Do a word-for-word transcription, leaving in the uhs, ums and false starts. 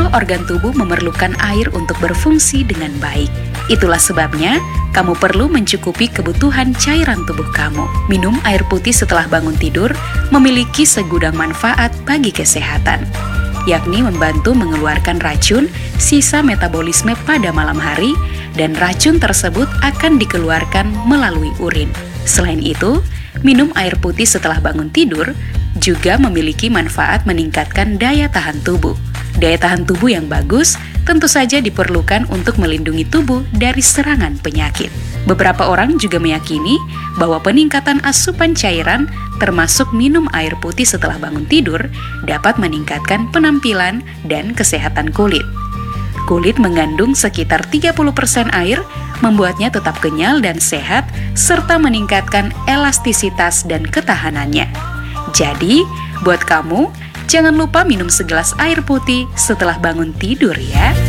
Semua organ tubuh memerlukan air untuk berfungsi dengan baik. Itulah sebabnya kamu perlu mencukupi kebutuhan cairan tubuh kamu. Minum air putih setelah bangun tidur memiliki segudang manfaat bagi kesehatan, yakni membantu mengeluarkan racun sisa metabolisme pada malam hari, dan racun tersebut akan dikeluarkan melalui urin. Selain itu, minum air putih setelah bangun tidur juga memiliki manfaat meningkatkan daya tahan tubuh. Daya tahan tubuh yang bagus tentu saja diperlukan untuk melindungi tubuh dari serangan penyakit. Beberapa orang juga meyakini bahwa peningkatan asupan cairan, termasuk minum air putih setelah bangun tidur, dapat meningkatkan penampilan dan kesehatan kulit. Kulit mengandung sekitar tiga puluh persen air, membuatnya tetap kenyal dan sehat, serta meningkatkan elastisitas dan ketahanannya. Jadi, buat kamu, jangan lupa minum segelas air putih setelah bangun tidur ya.